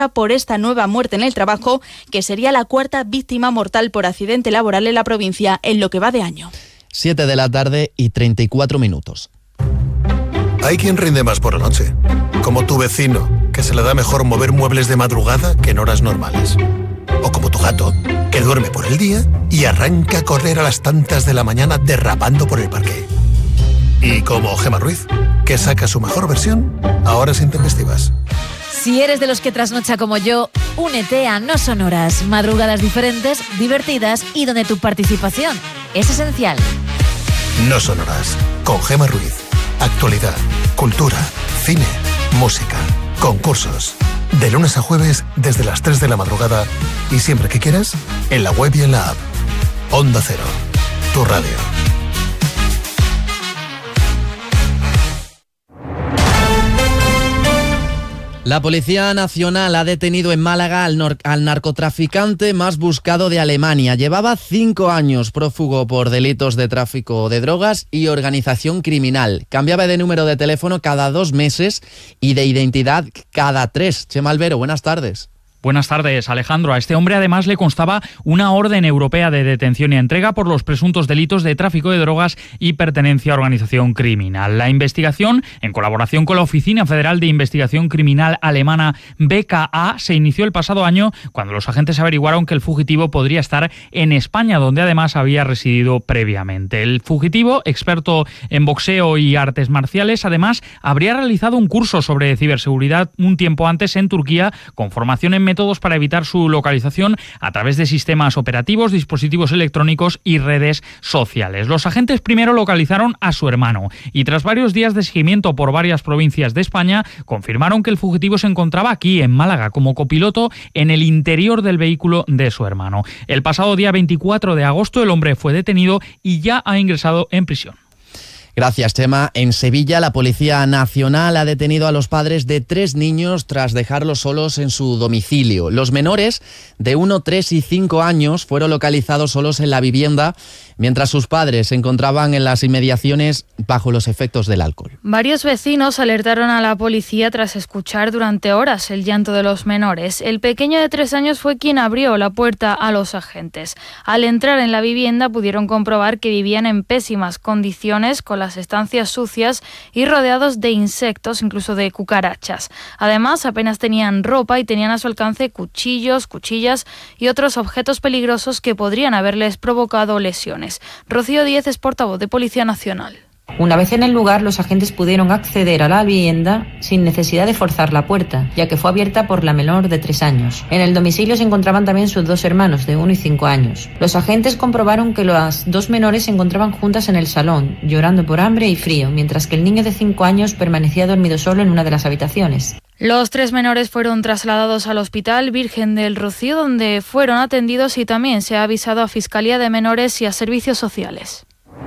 por esta nueva muerte en el trabajo, que sería la cuarta víctima mortal por accidente laboral en la provincia en lo que va de año. 7 de la tarde y 34 minutos. Hay quien rinde más por la noche, como tu vecino, que se le da mejor mover muebles de madrugada que en horas normales. O como tu gato, que duerme por el día y arranca a correr a las tantas de la mañana derrapando por el parque. Y como Gemma Ruiz, que saca su mejor versión a horas intempestivas. Si eres de los que trasnocha como yo, únete a No Sonoras. Madrugadas diferentes, divertidas y donde tu participación es esencial. No Sonoras, con Gemma Ruiz. Actualidad, cultura, cine, música, concursos. De lunes a jueves desde las 3 de la madrugada y siempre que quieras, en la web y en la app. Onda Cero, tu radio. La Policía Nacional ha detenido en Málaga al narcotraficante más buscado de Alemania. Llevaba 5 años prófugo por delitos de tráfico de drogas y organización criminal. Cambiaba de número de teléfono cada 2 meses y de identidad cada 3. Chema Albero, buenas tardes. Buenas tardes, Alejandro. A este hombre además le constaba una orden europea de detención y entrega por los presuntos delitos de tráfico de drogas y pertenencia a organización criminal. La investigación, en colaboración con la Oficina Federal de Investigación Criminal alemana BKA, se inició el pasado año cuando los agentes averiguaron que el fugitivo podría estar en España, donde además había residido previamente. El fugitivo, experto en boxeo y artes marciales, además habría realizado un curso sobre ciberseguridad un tiempo antes en Turquía, con formación en métodos para evitar su localización a través de sistemas operativos, dispositivos electrónicos y redes sociales. Los agentes primero localizaron a su hermano y tras varios días de seguimiento por varias provincias de España, confirmaron que el fugitivo se encontraba aquí, en Málaga, como copiloto en el interior del vehículo de su hermano. El pasado día 24 de agosto el hombre fue detenido y ya ha ingresado en prisión. Gracias, Chema. En Sevilla, la Policía Nacional ha detenido a los padres de 3 niños tras dejarlos solos en su domicilio. Los menores, de 1, 3 y 5 años, fueron localizados solos en la vivienda, mientras sus padres se encontraban en las inmediaciones bajo los efectos del alcohol. Varios vecinos alertaron a la policía tras escuchar durante horas el llanto de los menores. El pequeño de 3 años fue quien abrió la puerta a los agentes. Al entrar en la vivienda pudieron comprobar que vivían en pésimas condiciones, con las estancias sucias y rodeados de insectos, incluso de cucarachas. Además, apenas tenían ropa y tenían a su alcance cuchillos, cuchillas y otros objetos peligrosos que podrían haberles provocado lesiones. Rocío Díez es portavoz de Policía Nacional. Una vez en el lugar, los agentes pudieron acceder a la vivienda sin necesidad de forzar la puerta, ya que fue abierta por la menor de 3 años. En el domicilio se encontraban también sus 2 hermanos, de 1 y 5 años. Los agentes comprobaron que las 2 menores se encontraban juntas en el salón, llorando por hambre y frío, mientras que el niño de 5 años permanecía dormido solo en una de las habitaciones. Los 3 menores fueron trasladados al Hospital Virgen del Rocío, donde fueron atendidos, y también se ha avisado a Fiscalía de Menores y a Servicios Sociales.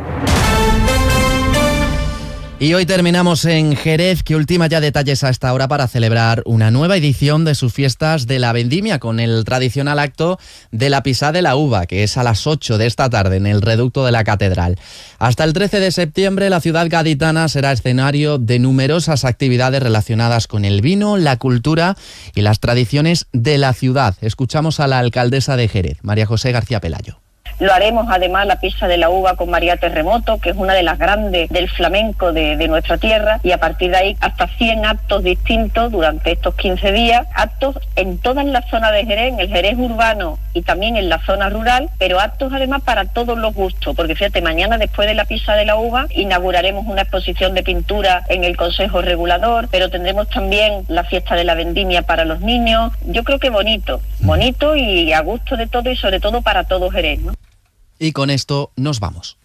Y hoy terminamos en Jerez, que ultima ya detalles a esta hora para celebrar una nueva edición de sus fiestas de la Vendimia, con el tradicional acto de la Pisá de la Uva, que es a las 8 de esta tarde en el reducto de la Catedral. Hasta el 13 de septiembre, la ciudad gaditana será escenario de numerosas actividades relacionadas con el vino, la cultura y las tradiciones de la ciudad. Escuchamos a la alcaldesa de Jerez, María José García Pelayo. Lo haremos además la Pisá de la Uva con María Terremoto, que es una de las grandes del flamenco de nuestra tierra, y a partir de ahí hasta 100 actos distintos durante estos 15 días, actos en todas las zonas de Jerez, en el Jerez urbano y también en la zona rural, pero actos además para todos los gustos, porque fíjate, mañana después de la Pisá de la Uva inauguraremos una exposición de pintura en el Consejo Regulador, pero tendremos también la fiesta de la Vendimia para los niños. Yo creo que bonito y a gusto de todo y sobre todo para todo Jerez, ¿no? Y con esto nos vamos.